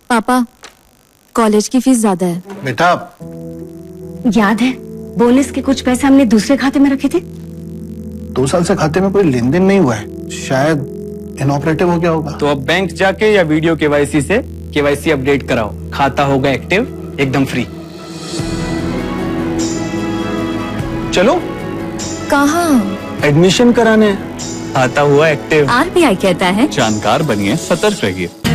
पापा, कॉलेज की फीस ज्यादा है। बेटा, याद है बोनस के कुछ पैसे हमने दूसरे खाते में रखे थे? 2 साल से खाते में कोई लेन देन नहीं हुआ है, शायद इनऑपरेटिव हो गया होगा। तो अब बैंक जाके या वीडियो केवाईसी से केवाईसी अपडेट कराओ, खाता होगा एक्टिव, एकदम फ्री। चलो। कहाँ? एडमिशन कराने। खाता हुआ एक्टिव। आरबीआई कहता है जानकार बनिए, सतर्क रहिए।